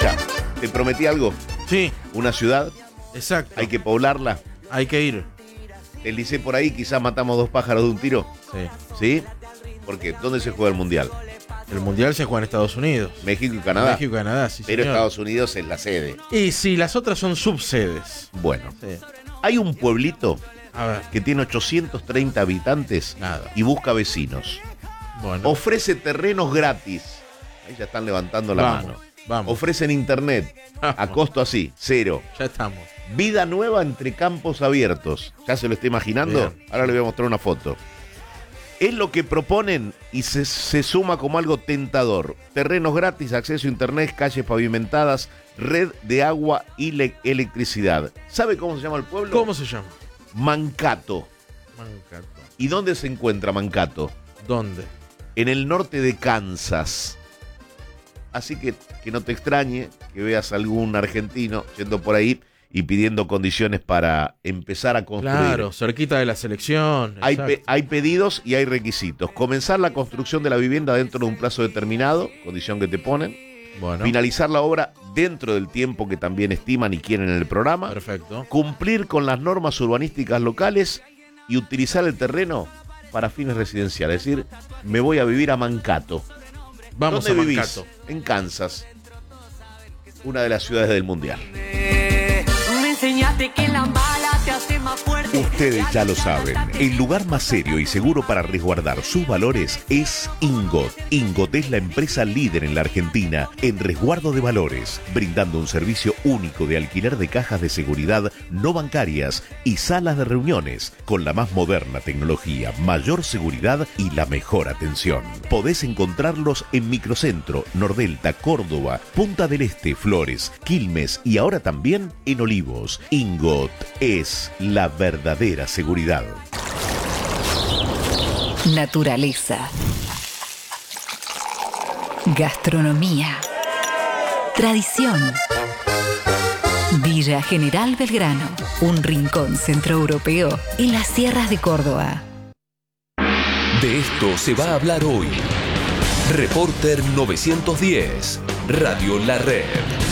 Escucha, te prometí algo. Sí, Una ciudad, exacto. hay que poblarla. Hay que ir. El Licey por ahí, quizás matamos 2 pájaros de un tiro. Sí. ¿Sí? Porque ¿dónde se juega el Mundial? El Mundial se juega en Estados Unidos. México y Canadá. México y Canadá, sí, Pero señor. Estados Unidos es la sede. Y sí, las otras son subsedes. Bueno, Sí. hay un pueblito A ver, que tiene 830 habitantes nada. y busca vecinos. Bueno, Ofrece terrenos gratis. Ahí ya están levantando la vamos, mano. vamos. Ofrecen internet a Vamos. costo así, 0. Ya estamos. Vida nueva entre campos abiertos. ¿Ya se lo está imaginando? Bien. Ahora le voy a mostrar una foto. Es lo que proponen y se suma como algo tentador. Terrenos gratis, acceso a internet, calles pavimentadas, red de agua y electricidad. ¿Sabe cómo se llama el pueblo? ¿Cómo se llama? Mankato. Mankato. ¿Y dónde se encuentra Mankato? ¿Dónde? En el norte de Kansas. Así que no te extrañe que veas algún argentino yendo por ahí y pidiendo condiciones para empezar a construir. Claro, cerquita de la selección. exacto. Hay pedidos y hay requisitos. Comenzar la construcción de la vivienda dentro de un plazo determinado, condición que te ponen. Bueno, Finalizar la obra dentro del tiempo que también estiman y quieren en el programa. perfecto. Cumplir con las normas urbanísticas locales y utilizar el terreno para fines residenciales. Es decir, me voy a vivir a Mankato. Vamos a ¿Dónde vivís? Mankato. En Kansas, una de las ciudades del mundial. Me enseñaste que la mala te hace más fuerte. Ustedes ya lo saben, el lugar más serio y seguro para resguardar sus valores es Ingot. Ingot es la empresa líder en la Argentina en resguardo de valores, brindando un servicio único de alquiler de cajas de seguridad no bancarias y salas de reuniones con la más moderna tecnología, mayor seguridad y la mejor atención. Podés encontrarlos en Microcentro, Nordelta, Córdoba, Punta del Este, Flores, Quilmes y ahora también en Olivos. Ingot es la verdadera seguridad. Naturaleza. Gastronomía. Tradición. Villa General Belgrano, un rincón centroeuropeo en las sierras de Córdoba. De esto se va a hablar hoy. Reporter 910, Radio La Red.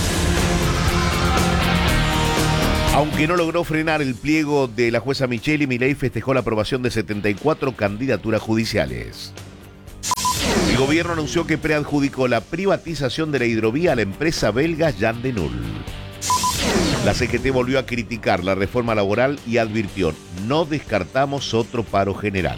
Aunque no logró frenar el pliego de la jueza Micheli, Milei festejó la aprobación de 74 candidaturas judiciales. El gobierno anunció que preadjudicó la privatización de la hidrovía a la empresa belga Jan de Null. La CGT volvió a criticar la reforma laboral y advirtió: no descartamos otro paro general.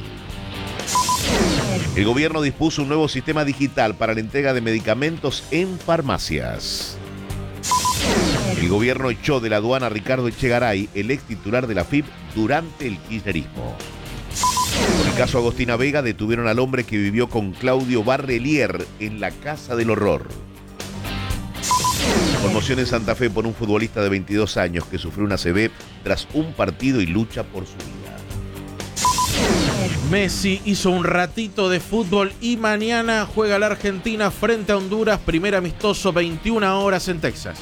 El gobierno dispuso un nuevo sistema digital para la entrega de medicamentos en farmacias. El gobierno echó de la aduana a Ricardo Echegaray, el ex titular de la FIP, durante el kirchnerismo. Por el caso Agostina Vega, detuvieron al hombre que vivió con Claudio Barrelier en la Casa del Horror. Conmoción en Santa Fe por un futbolista de 22 años que sufrió una ACV tras un partido y lucha por su vida. Messi hizo un ratito de fútbol y mañana juega la Argentina frente a Honduras, primer amistoso 21 horas en Texas.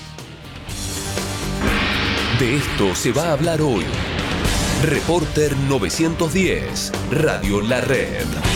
De esto se va a hablar hoy. Reporter 910, Radio La Red.